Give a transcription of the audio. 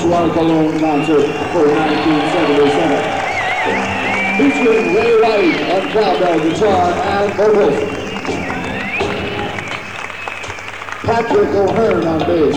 Water Cologne concert for 1977. Featuring Ray White on cowbell, guitar, and vocals. Patrick O'Hearn on bass.